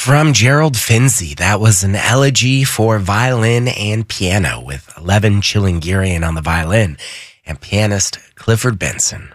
From Gerald Finzi, that was an elegy for violin and piano with Levin Chilingirian on the violin and pianist Clifford Benson.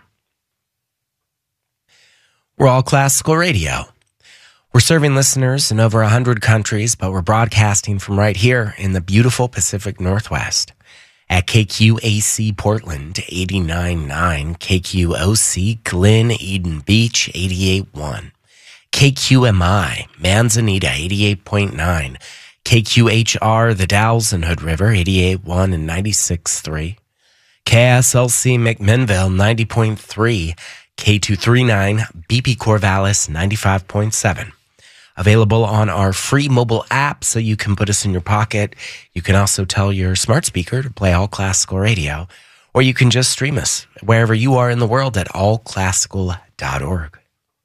We're All Classical Radio. We're serving listeners in over 100 countries, but we're broadcasting from right here in the beautiful Pacific Northwest at KQAC Portland 89.9, KQOC Glen Eden Beach 88.1. KQMI, Manzanita, 88.9. KQHR, The Dalles and Hood River, 88.1 and 96.3. KSLC McMinnville, 90.3. K239, BP Corvallis, 95.7. Available on our free mobile app so you can put us in your pocket. You can also tell your smart speaker to play All Classical Radio, or you can just stream us wherever you are in the world at allclassical.org.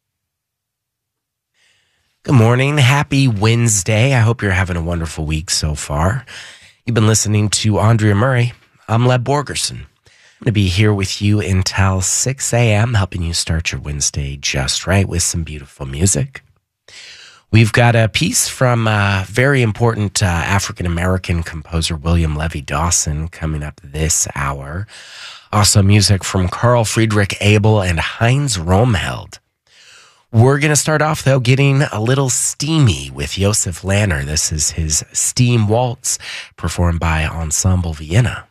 Good morning. Happy Wednesday. I hope you're having a wonderful week so far. You've been listening to Andrea Murray. I'm Leb Borgerson. I'm going to be here with you until 6 a.m., helping you start your Wednesday just right with some beautiful music. We've got a piece from very important African-American composer William Levy Dawson coming up this hour. Also music from Carl Friedrich Abel and Heinz Rohmheld. We're going to start off, though, getting a little steamy with Josef Lanner. This is his Steam Waltz, performed by Ensemble Vienna.